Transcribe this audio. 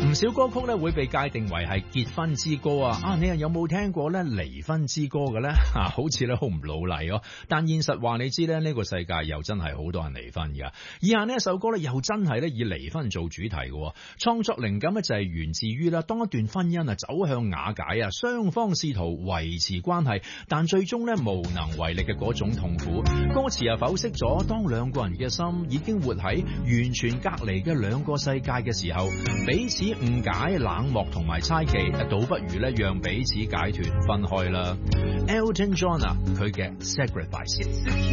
唔少歌曲咧會被界定為係結婚之歌啊！你又有冇聽過咧離婚之歌嘅咧？好似咧好唔老禮哦。但現實話你知咧，呢個世界又真係好多人離婚噶。以下呢一首歌咧又真係咧以離婚做主題嘅，創作靈感咧就係源自於啦，當一段婚姻啊走向瓦解啊，雙方試圖維持關係，但最終咧無能為力嘅嗰種痛苦。歌詞啊剖析咗當兩個人嘅心已經活喺完全隔離嘅兩個世界嘅時候，彼此誤解、冷漠同埋猜忌，倒不如咧讓彼此解脫分開啦。Elton John 啊，佢嘅 Sacrifice。